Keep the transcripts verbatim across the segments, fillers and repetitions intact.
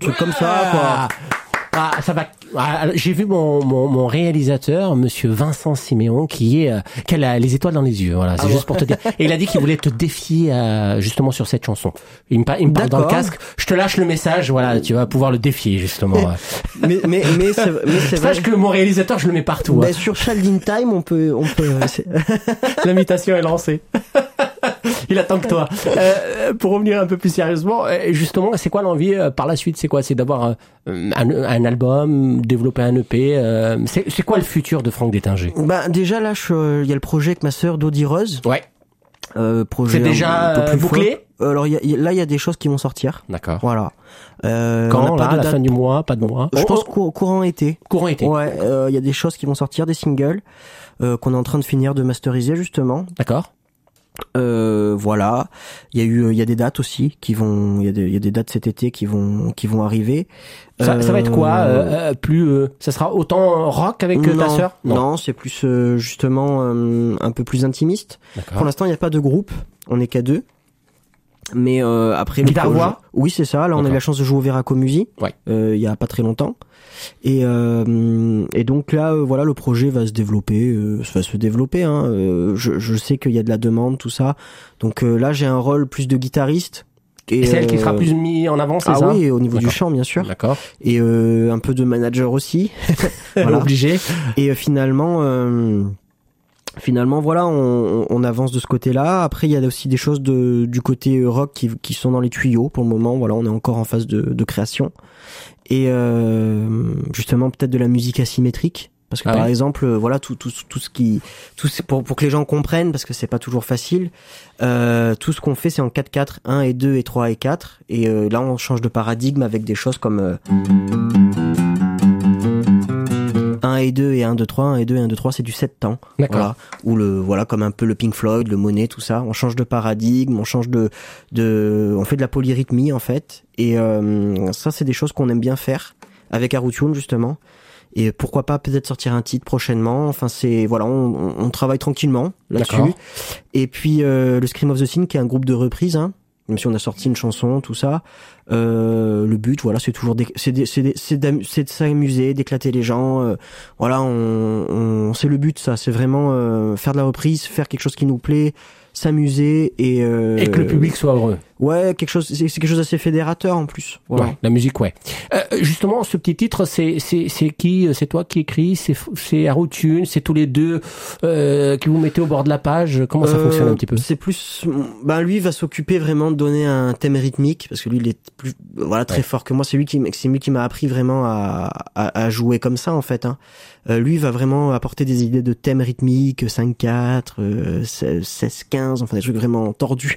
truc comme ça, quoi. Ah, ça va. Ah, j'ai vu mon, mon, mon réalisateur, monsieur Vincent Siméon, qui est, euh, qui a les étoiles dans les yeux. Voilà, c'est ah juste bon. Pour te dire. Et il a dit qu'il voulait te défier, euh, justement, sur cette chanson. Il me, il me parle dans le casque. Je te lâche le message. Voilà, tu vas pouvoir le défier, justement. mais, mais, mais c'est, mais c'est Sache vrai. Que mon réalisateur, je le mets partout. Ben, hein. Sur Child in Time, on peut, on peut. L'invitation est lancée. Il attend que toi. Euh, pour revenir un peu plus sérieusement, justement, c'est quoi l'envie euh, par la suite? C'est quoi? C'est d'avoir euh, un, un album, développer un E P. Euh, c'est, c'est quoi le futur de Franck Détinger? Bah déjà là, il euh, y a le projet avec ma sœur Dodi Rose. Ouais. Euh, projet c'est déjà un peu plus bouclé. Fort. Alors y a, y a, là, il y a des choses qui vont sortir. D'accord. Voilà. Euh, Quand on a là, pas de à la date... fin du mois, pas de mois. Je oh, pense oh. Cour- courant été. Courant été. Ouais. Il euh, y a des choses qui vont sortir, des singles euh, qu'on est en train de finir de masteriser justement. D'accord. Euh, voilà, il y a eu, il y a des dates aussi qui vont, il y a des, il y a des dates cet été qui vont, qui vont arriver. Ça, euh, ça va être quoi euh, Plus, euh, ça sera autant rock avec non, ta sœur? Non, non, c'est plus euh, justement euh, un peu plus intimiste. D'accord. Pour l'instant, il n'y a pas de groupe, on est qu'à deux. Mais euh, après, guitare voix. Oui, c'est ça. Là, D'accord. on a eu la chance de jouer au Veraco Musi. Ouais. Euh, il y a pas très longtemps. Et euh, et donc là, euh, voilà, le projet va se développer, euh, va se développer. Hein. Euh, je, je sais qu'il y a de la demande, tout ça. Donc euh, là, j'ai un rôle plus de guitariste. Et, et celle euh, qui sera plus mis en avant, c'est ah ça? Ah oui, au niveau D'accord. du chant, bien sûr. D'accord. Et euh, un peu de manager aussi. Voilà. Obligé. Et euh, finalement. Euh, Finalement, voilà, on, on avance de ce côté-là. Après, il y a aussi des choses de, du côté rock qui, qui sont dans les tuyaux pour le moment. Voilà, on est encore en phase de, de création. Et euh, justement, peut-être de la musique asymétrique. Parce que ah par ouais. exemple, voilà, tout, tout, tout ce qui, tout pour, pour que les gens comprennent, parce que c'est pas toujours facile, euh, tout ce qu'on fait, c'est en quatre quatre, un et deux et trois et quatre. Et euh, là, on change de paradigme avec des choses comme euh, un et deux et un deux trois, un et deux et un deux trois, c'est du sept temps. D'accord. Voilà. Ou le, voilà, comme un peu le Pink Floyd, le Monet, tout ça. On change de paradigme, on change de, de, on fait de la polyrythmie, en fait. Et, euh, ça, c'est des choses qu'on aime bien faire avec Arutune, justement. Et pourquoi pas peut-être sortir un titre prochainement. Enfin, c'est, voilà, on, on travaille tranquillement là-dessus. D'accord. Et puis, euh, le Scream of the Scene, qui est un groupe de reprises, hein. Même si on a sorti une chanson, tout ça, euh, le but, voilà, c'est toujours, c'est, c'est, c'est, c'est de s'amuser, d'éclater les gens. Euh, voilà, on, on, c'est le but, ça. C'est vraiment euh, faire de la reprise, faire quelque chose qui nous plaît, s'amuser et euh, et que le public soit heureux. Ouais, quelque chose, c'est, c'est quelque chose d'assez fédérateur en plus. Voilà. Ouais, la musique, ouais. Euh, justement, ce petit titre, c'est c'est c'est qui? C'est toi qui écris? C'est c'est Arutune? C'est tous les deux euh, qui vous mettez au bord de la page? Comment ça euh, fonctionne un petit peu? C'est plus, ben lui va s'occuper vraiment de donner un thème rythmique parce que lui il est plus, voilà, très ouais. fort que moi. C'est lui qui, c'est lui qui m'a appris vraiment à, à à jouer comme ça en fait. Hein. Euh, lui va vraiment apporter des idées de thèmes rythmiques, cinq quatre, euh, seize quinze, enfin des trucs vraiment tordus.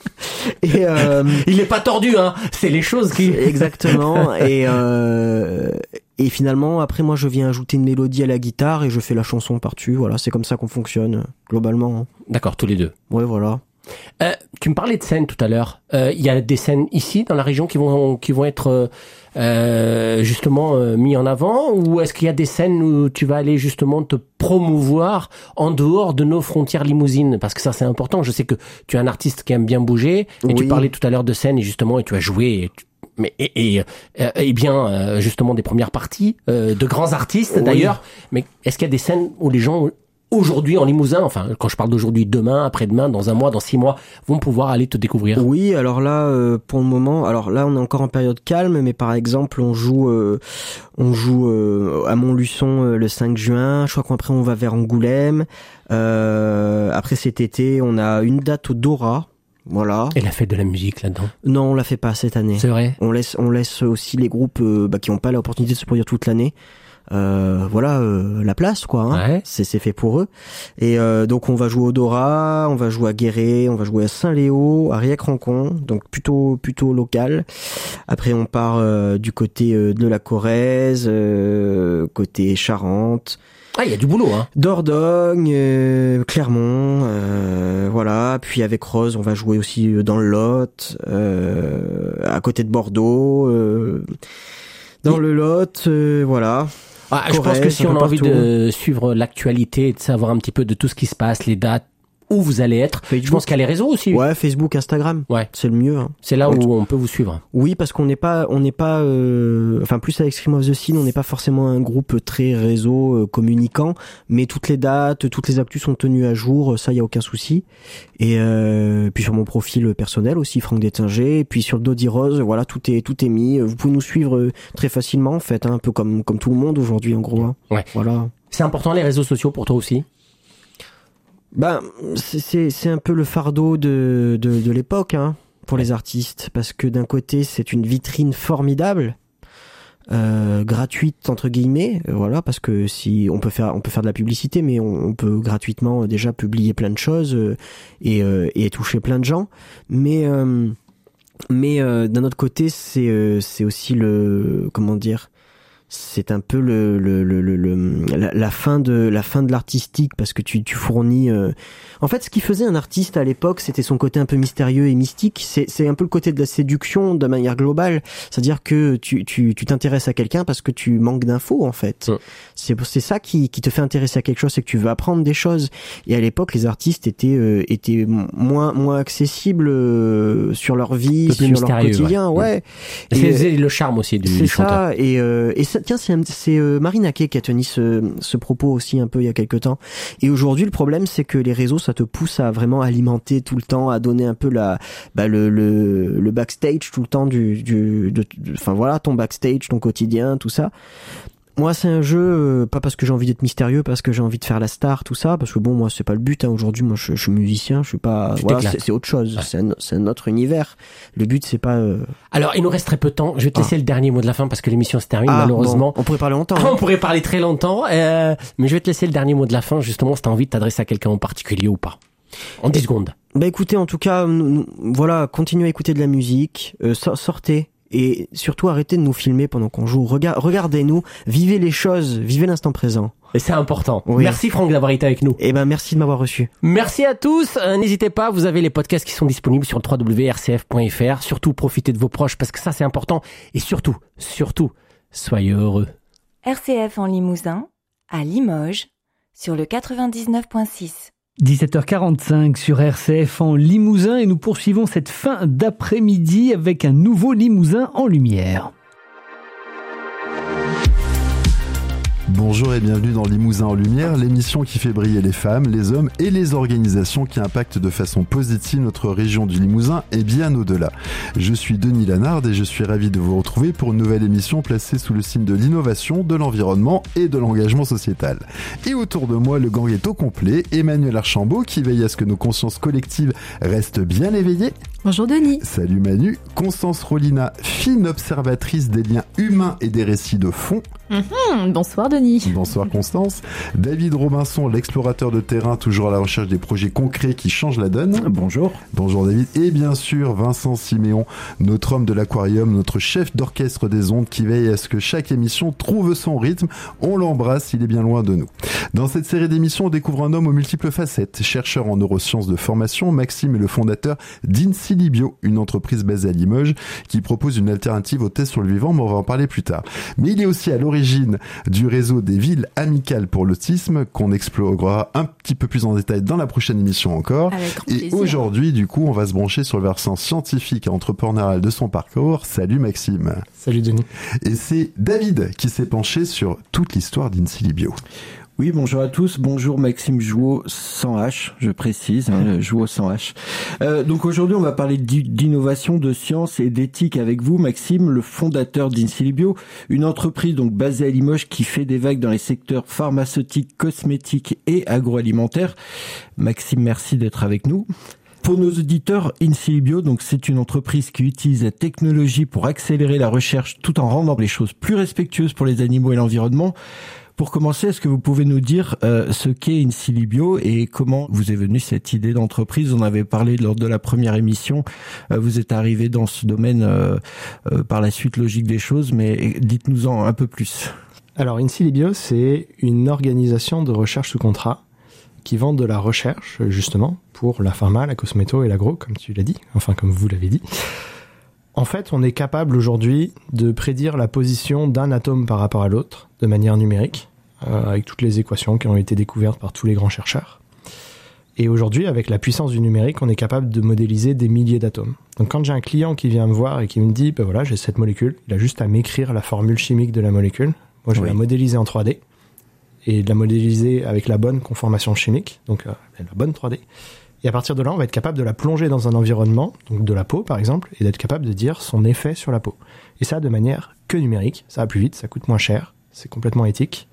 Et euh, il est pas tordu, hein. C'est les choses qui. Exactement. Et euh, et finalement, après, moi, je viens ajouter une mélodie à la guitare et je fais la chanson par-dessus. Voilà, c'est comme ça qu'on fonctionne globalement. D'accord, tous les deux. Ouais, voilà. Euh, tu me parlais de scènes tout à l'heure. Il euh, y a des scènes ici dans la région qui vont qui vont être euh, justement euh, mis en avant, ou est-ce qu'il y a des scènes où tu vas aller justement te promouvoir en dehors de nos frontières limousines? Parce que ça c'est important. Je sais que tu es un artiste qui aime bien bouger et oui. Tu parlais tout à l'heure de scènes et justement et tu as joué. Et tu... Mais et, et, et bien euh, justement des premières parties euh, de grands artistes oui. D'ailleurs. Mais est-ce qu'il y a des scènes où les gens aujourd'hui en Limousin, enfin quand je parle d'aujourd'hui, demain, après-demain, dans un mois, dans six mois, vont pouvoir aller te découvrir? Oui, alors là, euh, pour le moment, alors là on est encore en période calme, mais par exemple on joue, euh, on joue euh, à Montluçon euh, le cinq juin. Je crois qu'après on va vers Angoulême. Euh, après cet été, on a une date au Dora. Voilà. Et la fête de la musique là-dedans? Non, on la fait pas cette année. C'est vrai. On laisse, on laisse aussi les groupes euh, bah, qui n'ont pas l'opportunité de se produire toute l'année. Euh, voilà, euh, la place quoi. Hein. Ouais. C'est, c'est fait pour eux. Et euh, donc on va jouer au Dora, on va jouer à Guéret, on va jouer à Saint-Léo, à Riec-Rancon, donc plutôt plutôt local. Après on part euh, du côté euh, de la Corrèze, euh, côté Charente. Ah, il y a du boulot, hein. Dordogne, euh, Clermont, euh, voilà. Puis avec Rose, on va jouer aussi dans le Lot, euh, à côté de Bordeaux, euh, dans il... le Lot, euh, voilà. Ah, Corrèze, je pense que si on a envie de suivre l'actualité et de savoir un petit peu de tout ce qui se passe, les dates, où où vous allez être. Facebook. Je pense qu'il y a les réseaux aussi. Ouais, Facebook, Instagram. Ouais. C'est le mieux. Hein. C'est là où on peut vous suivre. Oui, parce qu'on n'est pas, on n'est pas, euh, enfin plus avec Scream of the Scene, on n'est pas forcément un groupe très réseau euh, communicant, mais toutes les dates, toutes les actus sont tenues à jour, ça y a aucun souci. Et euh, puis sur mon profil personnel aussi, Franck Détinger, et puis sur le Doddy Rose, voilà, tout est tout est mis. Vous pouvez nous suivre très facilement en fait, hein, un peu comme comme tout le monde aujourd'hui en gros. Hein. Ouais. Voilà. C'est important les réseaux sociaux pour toi aussi. Ben, c'est, c'est, c'est un peu le fardeau de, de, de l'époque, hein, pour les artistes. Parce que d'un côté, c'est une vitrine formidable, euh, gratuite, entre guillemets, euh, voilà, parce que si, on peut faire, on peut faire de la publicité, mais on, on peut gratuitement euh, déjà publier plein de choses, euh, et, euh, et toucher plein de gens. Mais, euh, mais, euh, d'un autre côté, c'est, euh, c'est aussi le, comment dire, c'est un peu le, le, le, le, le la, la fin de la fin de l'artistique parce que tu tu fournis euh... en fait ce qui faisait un artiste à l'époque c'était son côté un peu mystérieux et mystique, c'est c'est un peu le côté de la séduction de manière globale, c'est-à-dire que tu tu tu t'intéresses à quelqu'un parce que tu manques d'infos en fait. Ouais. C'est c'est ça qui qui te fait intéresser à quelque chose, c'est que tu veux apprendre des choses, et à l'époque les artistes étaient euh, étaient moins moins accessibles euh, sur leur vie, sur leur quotidien, ouais. ouais. Et c'est, c'est le charme aussi du, c'est du ça, chanteur. et euh, et ça, tiens, c'est, c'est euh, Marina Kaye qui a tenu ce, ce propos aussi un peu il y a quelque temps. Et aujourd'hui, le problème, c'est que les réseaux, ça te pousse à vraiment alimenter tout le temps, à donner un peu la, bah, le, le, le backstage tout le temps du, du, de, enfin voilà, ton backstage, ton quotidien, tout ça. Moi, c'est un jeu, euh, pas parce que j'ai envie d'être mystérieux, parce que j'ai envie de faire la star, tout ça, parce que bon, moi, c'est pas le but, hein. Aujourd'hui, moi, je, je suis musicien, je suis pas, voilà, c'est, c'est autre chose, ouais. c'est, un, c'est un autre univers. Le but, c'est pas, euh... Alors, il nous reste très peu de temps. Je vais te laisser ah. le dernier mot de la fin parce que l'émission se termine, ah, malheureusement. Bon, on pourrait parler longtemps. Hein. On pourrait parler très longtemps, euh, mais je vais te laisser le dernier mot de la fin, justement, si t'as envie de t'adresser à quelqu'un en particulier ou pas. En dix secondes. Bah, écoutez, en tout cas, nous, nous, voilà, continuez à écouter de la musique, euh, sortez. Et surtout, arrêtez de nous filmer pendant qu'on joue. Rega- regardez-nous, vivez les choses, vivez l'instant présent. Et c'est important. Oui. Merci Franck d'avoir été avec nous. Eh ben, merci de m'avoir reçu. Merci à tous. Euh, n'hésitez pas, vous avez les podcasts qui sont disponibles sur w w w point r c f point f r. Surtout, profitez de vos proches parce que ça, c'est important. Et surtout, surtout, soyez heureux. R C F en Limousin, à Limoges, sur le quatre-vingt-dix-neuf point six. dix-sept heures quarante-cinq sur R C F en Limousin et nous poursuivons cette fin d'après-midi avec un nouveau Limousin en lumière. Bonjour et bienvenue dans Limousin en Lumière, l'émission qui fait briller les femmes, les hommes et les organisations qui impactent de façon positive notre région du Limousin et bien au-delà. Je suis Denis Lanard et je suis ravi de vous retrouver pour une nouvelle émission placée sous le signe de l'innovation, de l'environnement et de l'engagement sociétal. Et autour de moi, le gang est au complet. Emmanuel Archambault qui veille à ce que nos consciences collectives restent bien éveillées. Bonjour Denis. Salut Manu. Constance Rollina, fine observatrice des liens humains et des récits de fond. Mmh, bonsoir Denis. Bonsoir Constance. David Robinson, l'explorateur de terrain, toujours à la recherche des projets concrets qui changent la donne. Bonjour. Bonjour David. Et bien sûr Vincent Siméon, notre homme de l'aquarium, notre chef d'orchestre des ondes qui veille à ce que chaque émission trouve son rythme. On l'embrasse, il est bien loin de nous. Dans cette série d'émissions, on découvre un homme aux multiples facettes. Chercheur en neurosciences de formation, Maxime est le fondateur d'Insilibio, une entreprise basée à Limoges qui propose une alternative aux tests sur le vivant, mais on va en parler plus tard. Mais il est aussi à l'origine du réseau des villes amicales pour l'autisme qu'on explorera un petit peu plus en détail dans la prochaine émission encore. Et plaisir. Aujourd'hui, du coup, on va se brancher sur le versant scientifique et entrepreneurial de son parcours. Salut Maxime. Salut Denis. Et c'est David qui s'est penché sur toute l'histoire d'Insilibio. Oui, bonjour à tous. Bonjour Maxime Jouot sans H, je précise, hein, Jouot sans H. Euh, donc aujourd'hui, on va parler d'innovation, de science et d'éthique avec vous, Maxime, le fondateur d'Insilibio, une entreprise donc basée à Limoges qui fait des vagues dans les secteurs pharmaceutiques, cosmétiques et agroalimentaires. Maxime, merci d'être avec nous. Pour nos auditeurs, Insilibio, donc c'est une entreprise qui utilise la technologie pour accélérer la recherche tout en rendant les choses plus respectueuses pour les animaux et l'environnement. Pour commencer, est-ce que vous pouvez nous dire euh, ce qu'est Insilibio et comment vous est venue cette idée d'entreprise ? On avait parlé lors de la première émission. Euh, vous êtes arrivé dans ce domaine euh, euh, par la suite logique des choses, mais dites-nous-en un peu plus. Alors, Insilibio, c'est une organisation de recherche sous contrat qui vend de la recherche, justement, pour la pharma, la cosméto et l'agro, comme tu l'as dit, enfin comme vous l'avez dit. En fait, on est capable aujourd'hui de prédire la position d'un atome par rapport à l'autre de manière numérique, euh, avec toutes les équations qui ont été découvertes par tous les grands chercheurs. Et aujourd'hui, avec la puissance du numérique, on est capable de modéliser des milliers d'atomes. Donc quand j'ai un client qui vient me voir et qui me dit, ben voilà, j'ai cette molécule, il a juste à m'écrire la formule chimique de la molécule. Moi, je vais Oui. la modéliser en trois D et de la modéliser avec la bonne conformation chimique, donc euh, la bonne trois D. Et à partir de là, on va être capable de la plonger dans un environnement, donc de la peau par exemple, et d'être capable de dire son effet sur la peau. Et ça de manière que numérique, ça va plus vite, ça coûte moins cher, c'est complètement éthique.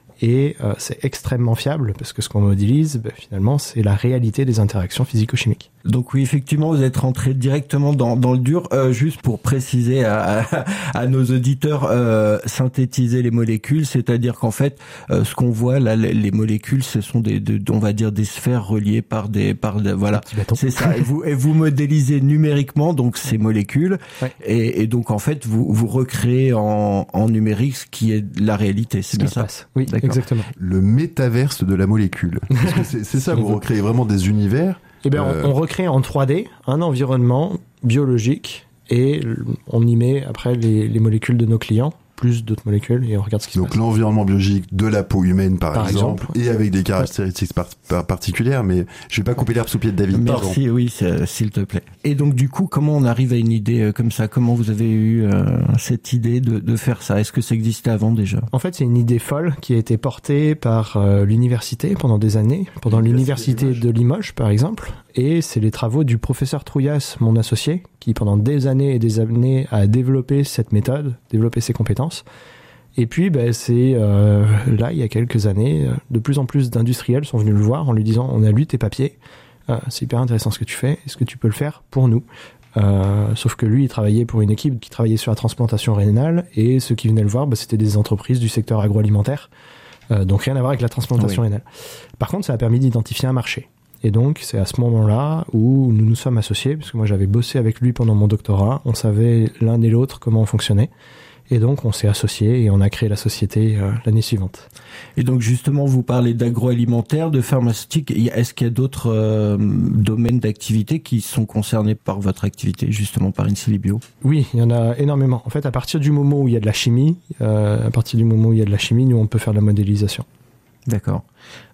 Et euh, c'est extrêmement fiable parce que ce qu'on modélise, ben, finalement, c'est la réalité des interactions physico-chimiques. Donc oui, effectivement, vous êtes rentré directement dans, dans le dur. Euh, juste pour préciser à, à, à nos auditeurs, euh, synthétiser les molécules, c'est-à-dire qu'en fait, euh, ce qu'on voit là, les, les molécules, ce sont des, de, on va dire, des sphères reliées par des, par des, voilà, c'est ça. Et vous, et vous modélisez numériquement donc ces molécules, ouais. et, et donc en fait, vous, vous recréez en, en numérique ce qui est la réalité. C'est ce bien qui ça. Se passe. Oui, d'accord. Exactement. Le métaverse de la molécule. Parce que c'est, c'est ça, vous recréez vraiment des univers. Eh bien, euh... on, on recrée en trois D un environnement biologique et on y met après les, les molécules de nos clients, plus d'autres molécules, et on regarde ce qui Donc, se passe. Donc l'environnement biologique de la peau humaine, par, par exemple, exemple, et avec des caractéristiques par, par particulières, mais je vais pas couper l'herbe sous le pied de David. Merci, pardon. Oui, s'il te plaît. Et donc du coup, comment on arrive à une idée comme ça ? Comment vous avez eu euh, cette idée de, de faire ça ? Est-ce que ça existait avant déjà ? En fait, c'est une idée folle qui a été portée par euh, l'université pendant des années, pendant l'université, l'université de Limoges, par exemple. Et c'est les travaux du professeur Trouillas, mon associé, qui pendant des années et des années a développé cette méthode, développé ses compétences. Et puis, ben, c'est euh, là, il y a quelques années, de plus en plus d'industriels sont venus le voir en lui disant « On a lu tes papiers, euh, c'est hyper intéressant ce que tu fais, est-ce que tu peux le faire pour nous ?» euh, Sauf que lui, il travaillait pour une équipe qui travaillait sur la transplantation rénale, et ceux qui venaient le voir, ben, c'était des entreprises du secteur agroalimentaire, euh, donc rien à voir avec la transplantation oui. rénale. Par contre, ça a permis d'identifier un marché. Et donc, c'est à ce moment-là où nous nous sommes associés, parce que moi, j'avais bossé avec lui pendant mon doctorat, on savait l'un et l'autre comment on fonctionnait. Et donc, on s'est associés et on a créé la société euh, l'année suivante. Et donc, justement, vous parlez d'agroalimentaire, de pharmaceutique. Est-ce qu'il y a d'autres euh, domaines d'activité qui sont concernés par votre activité, justement, par InSiliBio ? Oui, il y en a énormément. En fait, à partir du moment où il y a de la chimie, euh, à partir du moment où il y a de la chimie, nous, on peut faire de la modélisation. D'accord.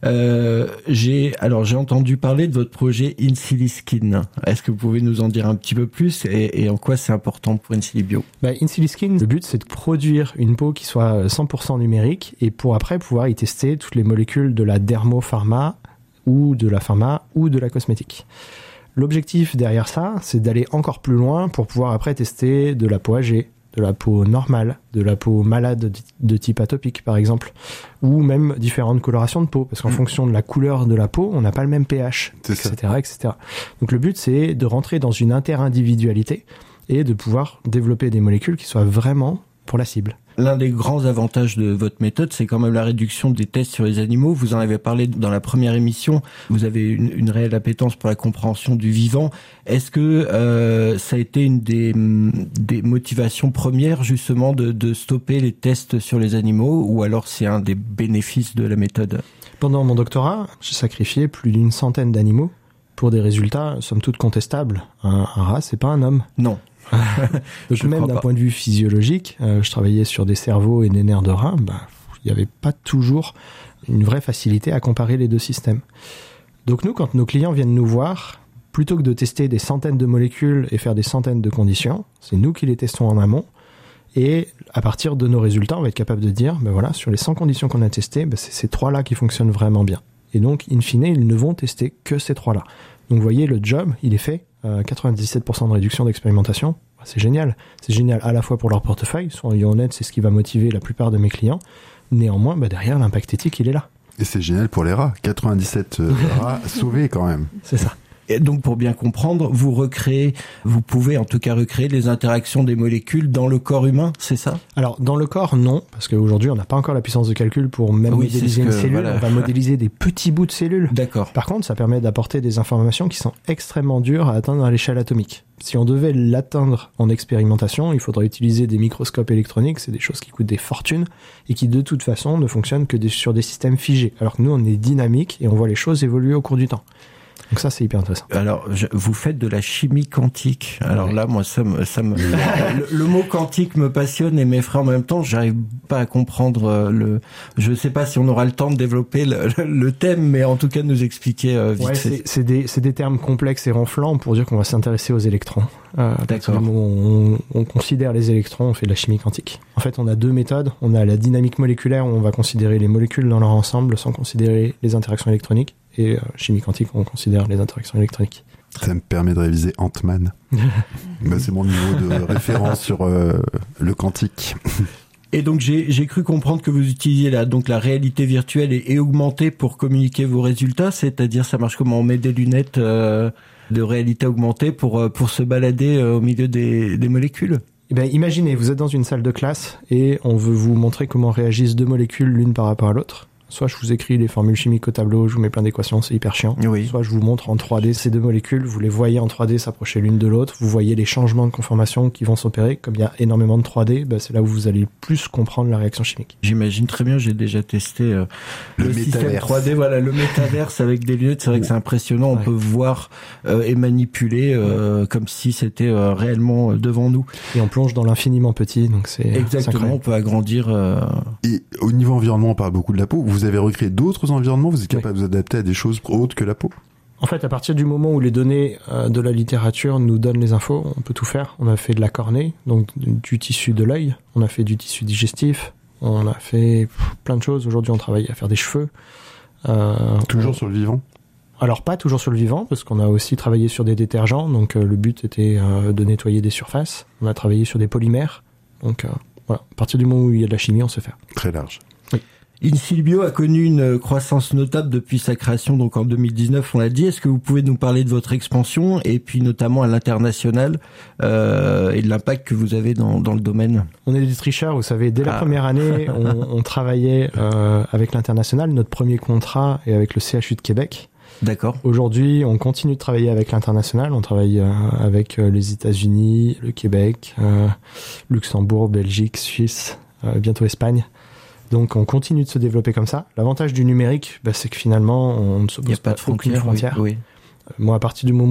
Euh, j'ai alors j'ai entendu parler de votre projet InSiliSkin. Est-ce que vous pouvez nous en dire un petit peu plus et, et en quoi c'est important pour InSiliBio ? Bah, InSiliSkin, le but c'est de produire une peau qui soit cent pour cent numérique et pour après pouvoir y tester toutes les molécules de la dermopharma ou de la pharma ou de la cosmétique. L'objectif derrière ça, c'est d'aller encore plus loin pour pouvoir après tester de la peau âgée, de la peau normale, de la peau malade de type atopique par exemple, ou même différentes colorations de peau, parce qu'en mmh. fonction de la couleur de la peau, on n'a pas le même pH, et cetera, et cetera. Donc le but c'est de rentrer dans une interindividualité et de pouvoir développer des molécules qui soient vraiment pour la cible. L'un des grands avantages de votre méthode, c'est quand même la réduction des tests sur les animaux. Vous en avez parlé dans la première émission. Vous avez une, une réelle appétence pour la compréhension du vivant. Est-ce que euh, ça a été une des, des motivations premières, justement, de, de stopper les tests sur les animaux, ou alors c'est un des bénéfices de la méthode ? Pendant mon doctorat, j'ai sacrifié plus d'une centaine d'animaux pour des résultats, somme toute, contestables. Un, un rat, c'est pas un homme. Non. Donc même d'un point de vue physiologique, euh, je travaillais sur des cerveaux et des nerfs de rat, bah, il n'y avait pas toujours une vraie facilité à comparer les deux systèmes. Donc nous, quand nos clients viennent nous voir, plutôt que de tester des centaines de molécules et faire des centaines de conditions, c'est nous qui les testons en amont. Et à partir de nos résultats, on va être capable de dire, ben voilà, sur les cent conditions qu'on a testées, ben c'est ces trois-là qui fonctionnent vraiment bien. Et donc, in fine, ils ne vont tester que ces trois-là. Donc vous voyez, le job, il est fait. Euh, quatre-vingt-dix-sept pour cent de réduction d'expérimentation, c'est génial. C'est génial à la fois pour leur portefeuille, soyons honnêtes, c'est ce qui va motiver la plupart de mes clients. Néanmoins, bah derrière, l'impact éthique, il est là. Et c'est génial pour les rats. quatre-vingt-dix-sept rats sauvés quand même. C'est ça. Et donc, pour bien comprendre, vous recréez, vous pouvez en tout cas recréer les interactions des molécules dans le corps humain, c'est ça ? Alors, dans le corps, non, parce qu'aujourd'hui, on n'a pas encore la puissance de calcul pour même oui, modéliser une que, cellule. Voilà. On va modéliser des petits bouts de cellules. D'accord. Par contre, ça permet d'apporter des informations qui sont extrêmement dures à atteindre à l'échelle atomique. Si on devait l'atteindre en expérimentation, il faudrait utiliser des microscopes électroniques, c'est des choses qui coûtent des fortunes et qui, de toute façon, ne fonctionnent que des, sur des systèmes figés. Alors que nous, on est dynamique et on voit les choses évoluer au cours du temps. Donc ça, c'est hyper intéressant. Alors, je, vous faites de la chimie quantique. Alors ouais. là, moi, ça me, ça me, le, le mot quantique me passionne et m'effraie en même temps. J'arrive pas à comprendre le. Je sais pas si on aura le temps de développer le, le, le thème, mais en tout cas, nous expliquer euh, vite ouais, fait. C'est, c'est des, c'est des termes complexes et ronflants pour dire qu'on va s'intéresser aux électrons. Euh, D'accord. On, on considère les électrons, on fait de la chimie quantique. En fait, on a deux méthodes. On a la dynamique moléculaire où on va considérer les molécules dans leur ensemble sans considérer les interactions électroniques. Et euh, chimie quantique, on considère les interactions électroniques. Ça me permet de réviser Ant-Man. bah, c'est mon niveau de référence sur euh, le quantique. Et donc j'ai, j'ai cru comprendre que vous utilisiez la, donc la réalité virtuelle et, et augmentée pour communiquer vos résultats, c'est-à-dire ça marche comment? On met des lunettes euh, de réalité augmentée pour, pour se balader euh, au milieu des, des molécules? Eh ben, imaginez, vous êtes dans une salle de classe et on veut vous montrer comment réagissent deux molécules l'une par rapport à l'autre. Soit je vous écris les formules chimiques au tableau, je vous mets plein d'équations, c'est hyper chiant. Oui. Soit je vous montre en trois D ces deux molécules, vous les voyez en trois D s'approcher l'une de l'autre, vous voyez les changements de conformation qui vont s'opérer. Comme il y a énormément de trois D, bah c'est là où vous allez plus comprendre la réaction chimique. J'imagine très bien, j'ai déjà testé euh, le, le système trois D, voilà, le métaverse avec des lunettes, c'est vrai que c'est impressionnant, on ouais. peut voir euh, et manipuler euh, ouais. comme si c'était euh, réellement devant nous. Et on plonge dans l'infiniment petit, donc c'est exactement, c'est on peut agrandir. Euh... Et au niveau environnement, on parle beaucoup de la peau. Vous avez recréé d'autres environnements, vous êtes capable oui. de vous adapter à des choses autres que la peau? En fait, à partir du moment où les données euh, de la littérature nous donnent les infos, on peut tout faire. On a fait de la cornée, donc du tissu de l'œil, on a fait du tissu digestif, on a fait plein de choses. Aujourd'hui, on travaille à faire des cheveux. Euh, toujours on... sur le vivant? Alors, pas toujours sur le vivant, parce qu'on a aussi travaillé sur des détergents, donc euh, le but était euh, de nettoyer des surfaces. On a travaillé sur des polymères, donc euh, voilà. À partir du moment où il y a de la chimie, on sait faire. Très large. Oui. InSilbio a connu une croissance notable depuis sa création, donc en deux mille dix-neuf, on l'a dit. Est-ce que vous pouvez nous parler de votre expansion et puis notamment à l'international euh, et de l'impact que vous avez dans, dans le domaine? On est des tricheurs, vous savez. Dès la ah. première année, on, on travaillait euh, avec l'international. Notre premier contrat est avec le C H U de Québec. D'accord. Aujourd'hui, on continue de travailler avec l'international. On travaille euh, avec euh, les États-Unis, le Québec, euh, Luxembourg, Belgique, Suisse, euh, bientôt Espagne. Donc on continue de se développer comme ça. L'avantage du numérique, bah, c'est que finalement, on ne s'oppose pas, pas de frontières. Aucune frontière. Oui, oui. Moi, à partir du moment